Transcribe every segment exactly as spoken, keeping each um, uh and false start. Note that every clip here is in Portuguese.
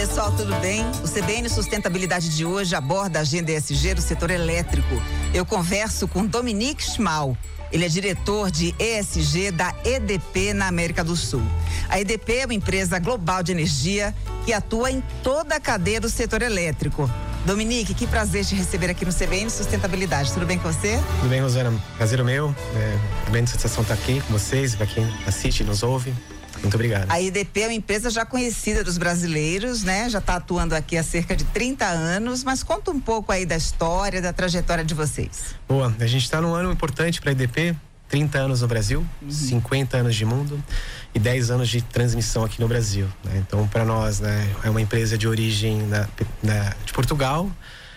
pessoal, tudo bem? O C B N Sustentabilidade de hoje aborda a agenda E S G do setor elétrico. Eu converso com Dominique Schmal. Ele é diretor de E S G da E D P na América do Sul. A E D P é uma empresa global de energia que atua em toda a cadeia do setor elétrico. Dominique, que prazer te receber aqui no C B N Sustentabilidade. Tudo bem com você? Tudo bem, Rosana. Prazer o meu. É grande satisfação estar aqui com vocês, para quem assiste e nos ouve. Muito obrigado. A E D P é uma empresa já conhecida dos brasileiros, né? Já está atuando aqui há cerca de trinta anos, mas conta um pouco aí da história, da trajetória de vocês. Boa, a gente está num ano importante para a E D P, trinta anos no Brasil, uhum. cinquenta anos de mundo e dez anos de transmissão aqui no Brasil, né? Então, para nós, né, é uma empresa de origem na, na, de Portugal,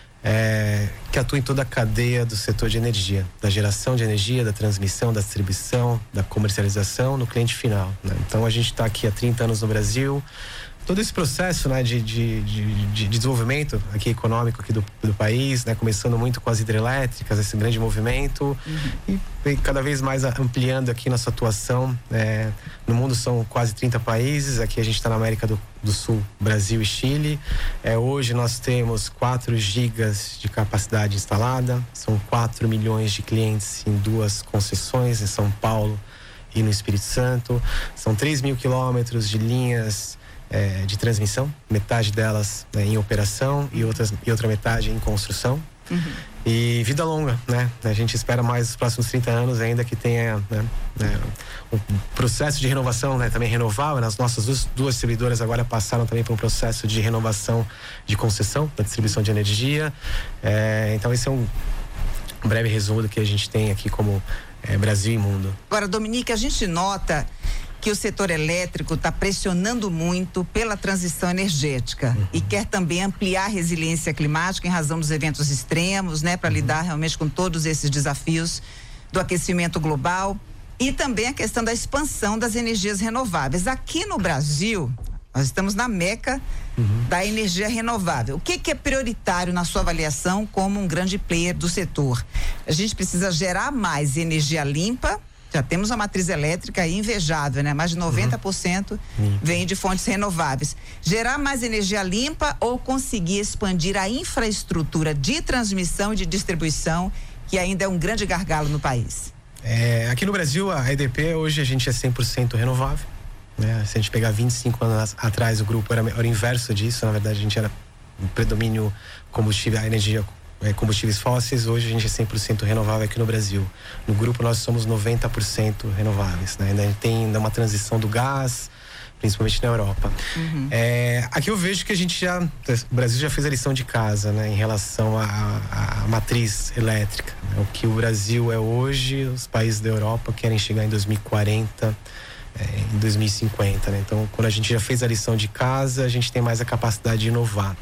É, que atua em toda a cadeia do setor de energia, da geração de energia, da transmissão, da distribuição, da comercialização no cliente final, né? Então a gente está aqui há trinta anos no Brasil. Todo esse processo, né, de, de, de, de desenvolvimento aqui econômico aqui do, do país, né, começando muito com as hidrelétricas, esse grande movimento, uhum. e, e cada vez mais ampliando aqui nossa atuação. É, no mundo são quase trinta países, aqui a gente está na América do, do Sul, Brasil e Chile. É, hoje nós temos quatro gigas de capacidade instalada, são quatro milhões de clientes em duas concessões, em São Paulo e no Espírito Santo. São três mil quilômetros de linhas É, de transmissão, metade delas, né, em operação e, outras, e outra metade em construção. Uhum. E vida longa, né? A gente espera mais os próximos trinta anos ainda que tenha, né, né, um processo de renovação, né, também renovável. As nossas duas, duas distribuidoras agora passaram também por um processo de renovação de concessão da distribuição de energia. É, então esse é um breve resumo do que a gente tem aqui como é, Brasil e mundo. Agora, Dominique, a gente nota que o setor elétrico está pressionando muito pela transição energética, uhum. e quer também ampliar a resiliência climática em razão dos eventos extremos, né, para uhum. lidar realmente com todos esses desafios do aquecimento global e também a questão da expansão das energias renováveis. Aqui no Brasil, nós estamos na meca uhum. da energia renovável. O que, que é prioritário na sua avaliação como um grande player do setor? A gente precisa gerar mais energia limpa. Já temos uma matriz elétrica invejável, né? Mais de noventa por cento uhum. vem de fontes renováveis. Gerar mais energia limpa ou conseguir expandir a infraestrutura de transmissão e de distribuição, que ainda é um grande gargalo no país? É, aqui no Brasil, a E D P, hoje a gente é cem por cento renovável, né? Se a gente pegar vinte e cinco anos atrás, o grupo era, era o inverso disso. Na verdade, a gente era um predomínio combustível, a energia combustíveis fósseis. Hoje a gente é cem por cento renovável aqui no Brasil. No grupo nós somos noventa por cento renováveis, né? Ainda tem ainda uma transição do gás, principalmente na Europa. Uhum. É, aqui eu vejo que a gente já, o Brasil já fez a lição de casa, né, em relação à matriz elétrica, né? O que o Brasil é hoje, os países da Europa querem chegar em dois mil e quarenta, é, em dois mil e cinquenta, né? Então, quando a gente já fez a lição de casa, a gente tem mais a capacidade de inovar.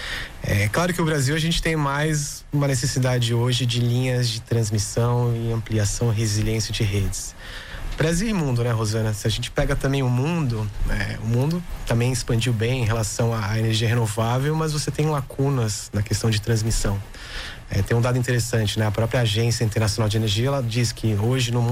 É claro que o Brasil, a gente tem mais uma necessidade hoje de linhas de transmissão e ampliação e resiliência de redes. Brasil e mundo, né, Rosana? Se a gente pega também o mundo, né, o mundo também expandiu bem em relação à energia renovável, mas você tem lacunas na questão de transmissão. É, tem um dado interessante, né? A própria Agência Internacional de Energia, ela diz que hoje no mundo